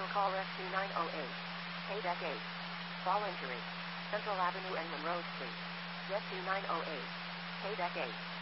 call Rescue 908. Paydeck 8. Fall injury. Central Avenue and Monroe Street. Rescue 908. Paydeck 8.